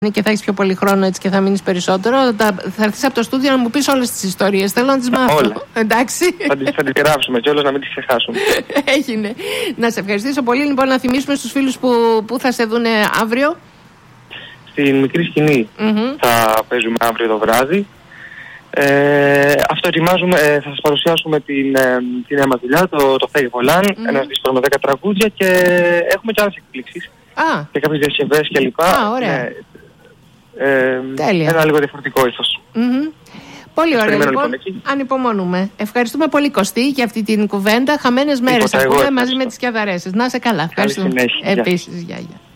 Και θα έχεις πιο πολύ χρόνο έτσι και θα μείνεις περισσότερο. Θα έρθεις από το στούντιο να μου πεις όλες τις ιστορίες. Θέλω να τις μάθω. Όλα. Εντάξει. Θα τις γράψουμε κιόλας να μην τις ξεχάσουμε. Έγινε. Να σε ευχαριστήσω πολύ. Λοιπόν, να θυμίσουμε στους φίλους που θα σε δουν αύριο. Στην Μικρή Σκηνή θα παίζουμε αύριο το βράδυ. Αυτό ετοιμάζουμε, θα σας παρουσιάσουμε την νέα μας δουλειά, το Fake Volan, ένα δίσκο με 10 τραγούδια και έχουμε και άλλες εκπλήξεις. Και κάποιες διασκευές κλπ. Ωραία. Ένα λίγο διαφορετικό ήθος. Πολύ ωραία, λοιπόν. Ανυπομονούμε. Ευχαριστούμε πολύ, Κωστή, για αυτή την κουβέντα. Χαμένες μέρες ακούμε μαζί με τις Κιαδαρέσες. Να είσαι καλά. Ευχαριστούμε. Επίσης, γεια.